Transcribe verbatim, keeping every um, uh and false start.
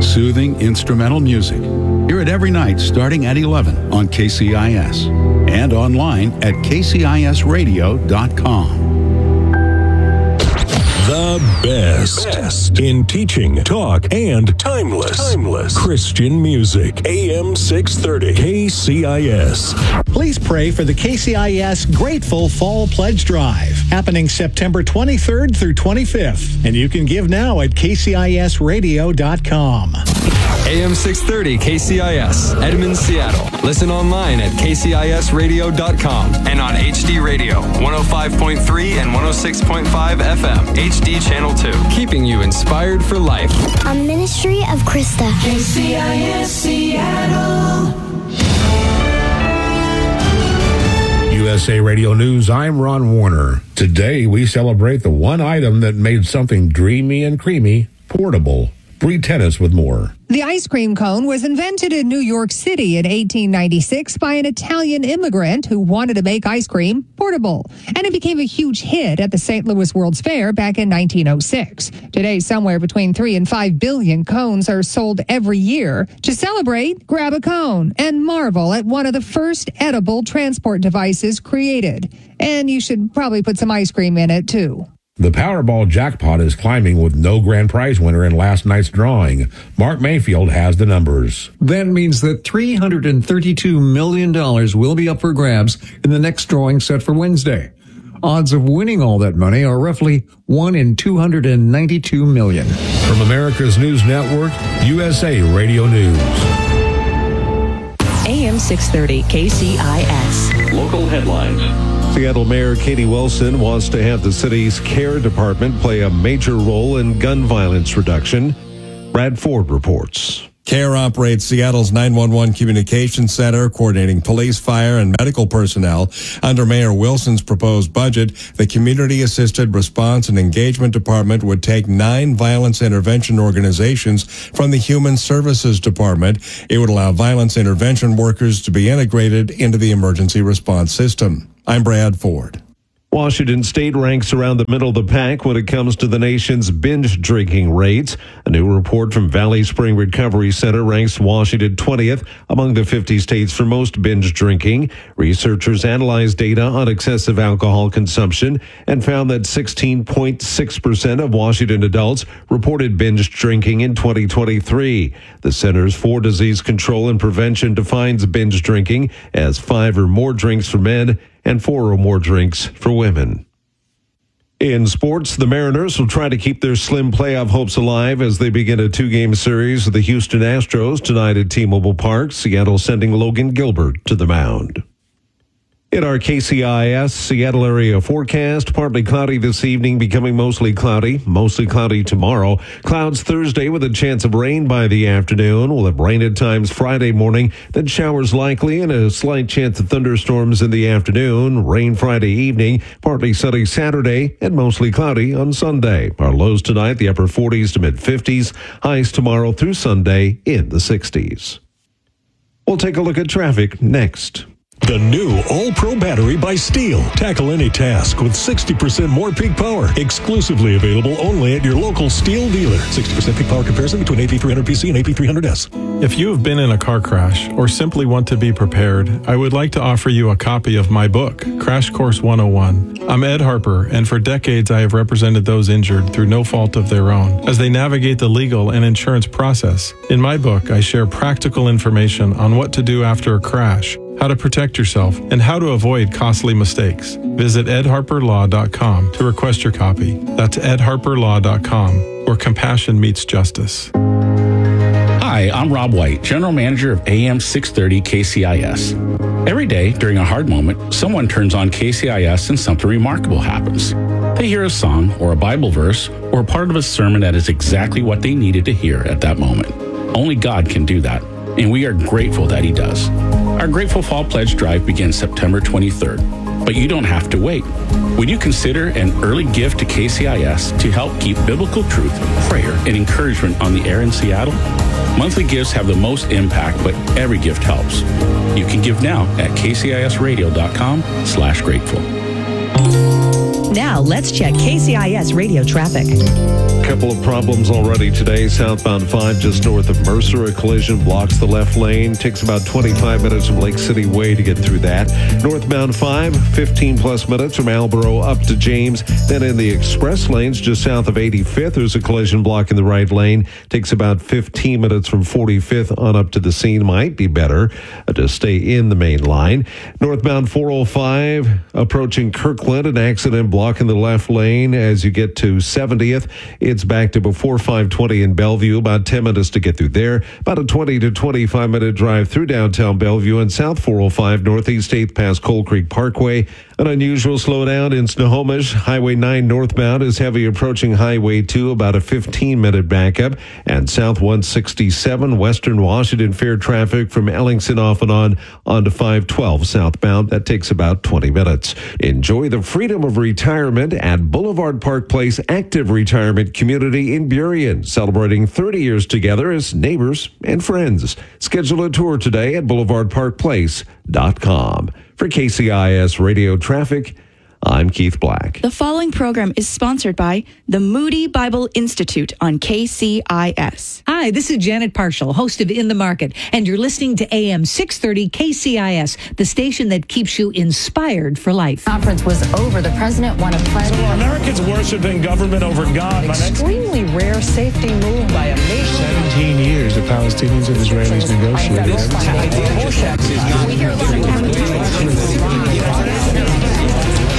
soothing instrumental music. Hear it every night starting at eleven on K C I S and online at K C I S radio dot com. The best. best in teaching, talk, and timeless, timeless Christian music. A M six thirty K C I S. Please pray for the K C I S Grateful Fall Pledge Drive, happening September twenty-third through twenty-fifth. And you can give now at K C I S radio dot com. A M six thirty K C I S, Edmond, Seattle. Listen online at K C I S radio dot com and on H D Radio, one oh five point three and one oh six point five F M, H D Channel two. Keeping you inspired for life. A ministry of Krista. K C I S Seattle. U S A Radio News, I'm Ron Warner. Today we celebrate the one item that made something dreamy and creamy portable. Bree Tennis with more. The ice cream cone was invented in New York City in eighteen ninety-six by an Italian immigrant who wanted to make ice cream portable. And it became a huge hit at the Saint Louis World's Fair back in nineteen oh six. Today, somewhere between three and five billion cones are sold every year. To celebrate, grab a cone and marvel at one of the first edible transport devices created. And you should probably put some ice cream in it, too. The Powerball jackpot is climbing with no grand prize winner in last night's drawing. Mark Mayfield has the numbers. That means that three hundred thirty-two million dollars will be up for grabs in the next drawing set for Wednesday. Odds of winning all that money are roughly one in two hundred ninety-two million. From America's News Network, U S A Radio News. A M six thirty K C I S. Local headlines. Seattle Mayor Katie Wilson wants to have the city's care department play a major role in gun violence reduction. Brad Ford reports. CARE operates Seattle's nine one one communications center, coordinating police, fire, and medical personnel. Under Mayor Wilson's proposed budget, the Community-Assisted Response and Engagement Department would take nine violence intervention organizations from the Human Services Department. It would allow violence intervention workers to be integrated into the emergency response system. I'm Brad Ford. Washington State ranks around the middle of the pack when it comes to the nation's binge drinking rates. A new report from Valley Spring Recovery Center ranks Washington twentieth among the fifty states for most binge drinking. Researchers analyzed data on excessive alcohol consumption and found that sixteen point six percent of Washington adults reported binge drinking in twenty twenty-three. The Centers for Disease Control and Prevention defines binge drinking as five or more drinks for men and four or more drinks for women. In sports, the Mariners will try to keep their slim playoff hopes alive as they begin a two-game series with the Houston Astros tonight at T-Mobile Park. Seattle sending Logan Gilbert to the mound. In our K C I S Seattle area forecast, partly cloudy this evening, becoming mostly cloudy, mostly cloudy tomorrow. Clouds Thursday with a chance of rain by the afternoon. We'll have rain at times Friday morning, then showers likely and a slight chance of thunderstorms in the afternoon. Rain Friday evening, partly sunny Saturday, and mostly cloudy on Sunday. Our lows tonight, the upper forties to mid-fifties. Highs tomorrow through Sunday in the sixties. We'll take a look at traffic next. The new All-Pro battery by Steel. Tackle any task with sixty percent more peak power. Exclusively available only at your local Steel dealer. sixty percent peak power comparison between A P three hundred P C and A P three hundred S. If you have been in a car crash or simply want to be prepared, I would like to offer you a copy of my book, Crash Course one oh one. I'm Ed Harper, and for decades I have represented those injured through no fault of their own as they navigate the legal and insurance process. In my book, I share practical information on what to do after a crash, how to protect yourself, and how to avoid costly mistakes. Visit ed harper law dot com to request your copy. That's ed harper law dot com, where compassion meets justice. Hi, I'm Rob White, General Manager of A M six thirty K C I S. Every day during a hard moment, someone turns on K C I S and something remarkable happens. They hear a song or a Bible verse or a part of a sermon that is exactly what they needed to hear at that moment. Only God can do that, and we are grateful that He does. Our Grateful Fall Pledge Drive begins September twenty-third, but you don't have to wait. Would you consider an early gift to K C I S to help keep biblical truth, prayer, and encouragement on the air in Seattle? Monthly gifts have the most impact, but every gift helps. You can give now at K C I S radio dot com slash grateful. Now let's check K C I S radio traffic. couple of problems already today. Southbound five just north of Mercer. A collision blocks the left lane. Takes about twenty-five minutes from Lake City Way to get through that. Northbound five, fifteen plus minutes from Marlboro up to James. Then in the express lanes just south of eighty-fifth, there's a collision block in the right lane. Takes about fifteen minutes from forty-fifth on up to the scene. Might be better uh, to stay in the main line. Northbound four oh five approaching Kirkland. An accident blocking the left lane as you get to seventieth. It's back to before five twenty in Bellevue. About ten minutes to get through there. About a twenty to twenty-five minute drive through downtown Bellevue and South four oh five Northeast eighth past Coal Creek Parkway. An unusual slowdown in Snohomish. Highway nine northbound is heavy approaching Highway two. About a fifteen minute backup. And South one sixty-seven Western Washington Fair traffic from Ellingson off and on onto five twelve southbound. That takes about twenty minutes. Enjoy the freedom of retirement at Boulevard Park Place Active Retirement Community in Burien, celebrating thirty years together as neighbors and friends. Schedule a tour today at boulevard park place dot com. For K C I S Radio Traffic, I'm Keith Black. The following program is sponsored by the Moody Bible Institute on K C I S. Hi, this is Janet Parshall, host of In the Market, and you're listening to A M six thirty K C I S, the station that keeps you inspired for life. Conference was over. The president won a pledge. So Americans worshiping government over God. Extremely rare safety move by a nation. seventeen years the Palestinians and Israelis negotiated. We hear a lot of